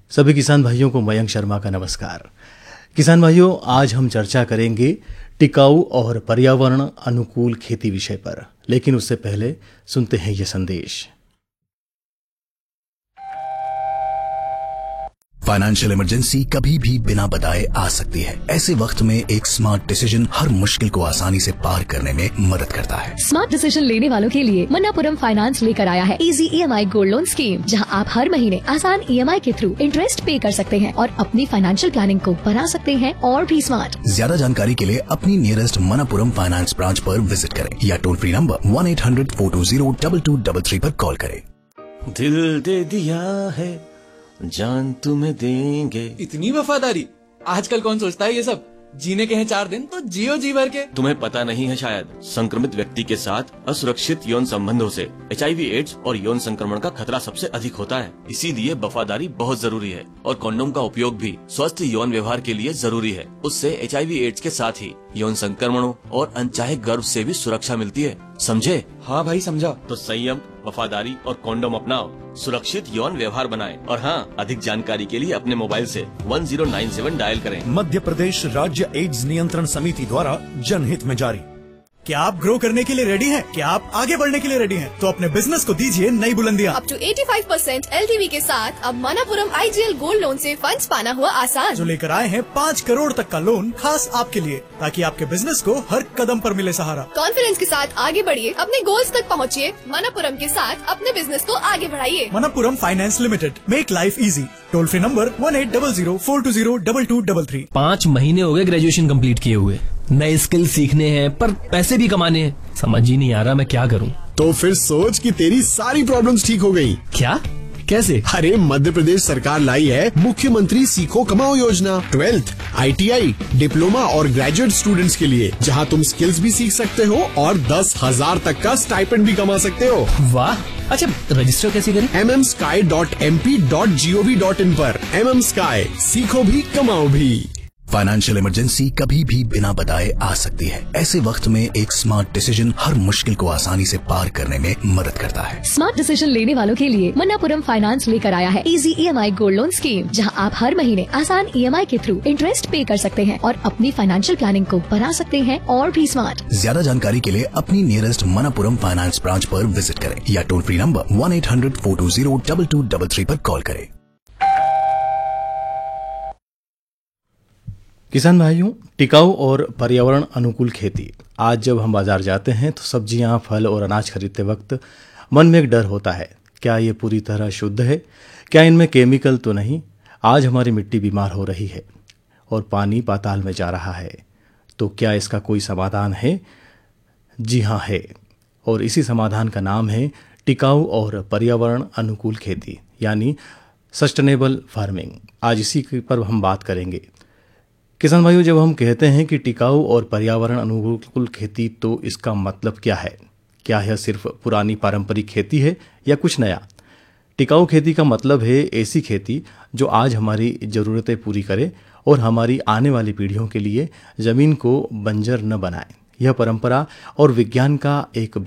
सभी किसान भाइयों को मयंक शर्मा का नमस्कार। किसान भाइयों, आज हम चर्चा करेंगे टिकाऊ और पर्यावरण अनुकूल खेती विषय पर, लेकिन उससे पहले सुनते हैं ये संदेश। फाइनेंशियल इमरजेंसी कभी भी बिना बताए आ सकती है। ऐसे वक्त में एक स्मार्ट डिसीजन हर मुश्किल को आसानी से पार करने में मदद करता है। स्मार्ट डिसीजन लेने वालों के लिए मन्नापुरम फाइनेंस लेकर आया है easy EMI gold loan scheme, जहां आप हर महीने आसान EMI के थ्रू इंटरेस्ट पे कर सकते हैं और अपनी फाइनेंशियल प्लानिंग को बना सकते हैं और भी स्मार्ट। ज्यादा जानकारी के लिए अपनी नियरेस्ट मन्नापुरम फाइनेंस ब्रांच पर विजिट करें या टोल फ्री नंबर 1-800-420-2233 पर कॉल करें। दिल दे दिया है, जान तुम्हें देंगे। इतनी वफादारी, आजकल कौन सोचता है ये सब। जीने के हैं 4 दिन तो जियो जी भर के। तुम्हें पता नहीं है शायद, संक्रमित व्यक्ति के साथ असुरक्षित यौन संबंधों से HIV एड्स और यौन संक्रमण का खतरा सबसे अधिक होता है। इसीलिए वफादारी बहुत जरूरी है और कंडोम का उपयोग भी स्वस्थ यौन व्यवहार के लिए जरूरी है। उससे HIV एड्स के साथ ही यौन संक्रमणों और अनचाहे गर्भ से भी सुरक्षा मिलती है। समझे? हाँ भाई समझा। तो संयम, वफादारी और कंडोम अपनाओ, सुरक्षित यौन व्यवहार बनाएं। और हाँ, अधिक जानकारी के लिए अपने मोबाइल से 1097 डायल करें। मध्य प्रदेश राज्य एड्स नियंत्रण समिति द्वारा जनहित में जारी। क्या आप ग्रो करने के लिए रेडी हैं? क्या आप आगे बढ़ने के लिए रेडी हैं? तो अपने बिजनेस को दीजिए नई बुलंदियां। अप टू 85% LTV के साथ अब मन्नापुरम IGL गोल्ड लोन से फंड्स पाना हुआ आसान। जो लेकर आए हैं 5 करोड़ तक का लोन खास आपके लिए, ताकि आपके बिजनेस को हर कदम पर मिले सहारा। कॉन्फिडेंस के साथ आगे बढ़िए, अपने गोल्स तक पहुँचिए। मन्नापुरम के साथ अपने बिजनेस को आगे बढ़ाइए। Manappuram finance limited, make life easy. Toll free number 1800-420-2233। 5 महीने हो गए ग्रेजुएशन कंप्लीट किए हुए, नए स्किल सीखने हैं पर पैसे भी कमाने हैं। समझ ही नहीं आ रहा मैं क्या करूं। तो फिर सोच कि तेरी सारी प्रॉब्लम्स ठीक हो गई। क्या? कैसे? अरे मध्य प्रदेश सरकार लाई है मुख्यमंत्री सीखो कमाओ योजना। 12th, ITI, डिप्लोमा और ग्रेजुएट स्टूडेंट्स के लिए, जहां तुम स्किल्स भी सीख सकते हो और 10,000 तक का स्टाइपेंड भी कमा सकते हो। वाह! अच्छा, रजिस्टर कैसे करें? mmsky.mp.gov.in पर। mmsky, सीखो भी कमाओ भी। फाइनेंशियल इमरजेंसी कभी भी बिना बताए आ सकती है। ऐसे वक्त में एक स्मार्ट डिसीजन हर मुश्किल को आसानी से पार करने में मदद करता है। स्मार्ट डिसीजन लेने वालों के लिए मन्नापुरम फाइनेंस लेकर आया है easy EMI gold loan scheme, जहां आप हर महीने आसान EMI के थ्रू इंटरेस्ट पे कर सकते हैं और अपनी फाइनेंशियल प्लानिंग को बना सकते हैं और भी स्मार्ट। ज्यादा जानकारी के लिए अपनी नियरेस्ट मन्नापुरम फाइनेंस ब्रांच पर विजिट करें या टोल फ्री नंबर 1-800-420-2233 पर कॉल करें। किसान भाइयों, टिकाऊ और पर्यावरण अनुकूल खेती। आज जब हम बाजार जाते हैं तो सब्जियां, फल और अनाज खरीदते वक्त मन में एक डर होता है, क्या ये पूरी तरह शुद्ध है? क्या इनमें केमिकल तो नहीं? आज हमारी मिट्टी बीमार हो रही है और पानी पाताल में जा रहा है, तो क्या इसका कोई समाधान है? जी हाँ है, और इसी समाधान का नाम है टिकाऊ और पर्यावरण अनुकूल खेती, यानी सस्टेनेबल फार्मिंग। आज इसी पर हम बात करेंगे। किसान भाइयों, जब हम कहते हैं कि टिकाऊ और पर्यावरण अनुकूल खेती, तो इसका मतलब क्या है? क्या यह सिर्फ पुरानी पारंपरिक खेती है या कुछ नया? टिकाऊ खेती का मतलब है ऐसी खेती जो आज हमारी ज़रूरतें पूरी करे और हमारी आने वाली पीढ़ियों के लिए ज़मीन को बंजर न बनाए। यह परंपरा और विज्ञान का एक